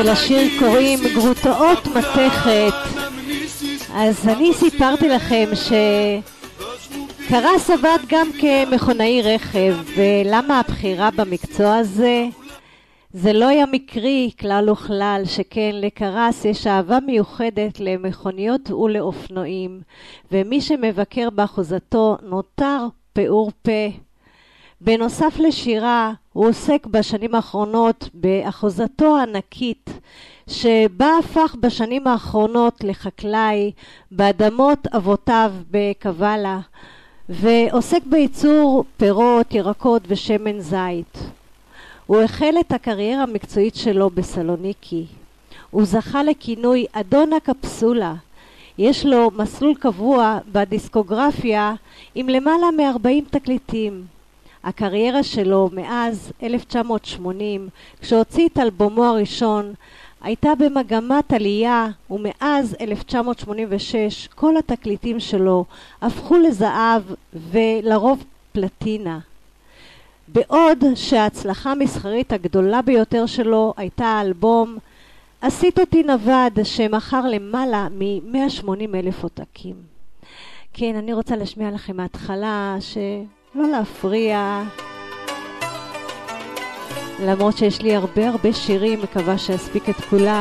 ולשיר קוראים גרוטאות מתכת. אז אני סיפרתי לכם שקרס עבד גם כמכונאי רכב, ולמה הבחירה במקצוע הזה? זה לא היה מקרי כלל וכלל, שכן לקרס יש אהבה מיוחדת למכוניות ולאופנועים, ומי שמבקר באחוזתו נותר פעור פה. בנוסף לשירה, הוא עוסק בשנים האחרונות באחוזתו הענקית, שבה הפך בשנים האחרונות לחקלאי באדמות אבותיו בקבלה, ועוסק בייצור פירות, ירקות ושמן זית. הוא החל את הקריירה המקצועית שלו בסלוניקי. הוא זכה לכינוי אדון הקפסולה. יש לו מסלול קבוע בדיסקוגרפיה עם למעלה מ-40 תקליטים. הקריירה שלו מאז 1980, כשהוציא את אלבומו הראשון, הייתה במגמת עלייה, ומאז 1986 כל התקליטים שלו הפכו לזהב ולרוב פלטינה. בעוד שההצלחה המסחרית הגדולה ביותר שלו הייתה האלבום עשית אותי נבד, שמכר למעלה מ-180,000 עותקים. כן, אני רוצה להשמיע לכם מההתחלה, שלא להפריע, למרות שיש לי הרבה שירים, מקווה שאספיק את כולם.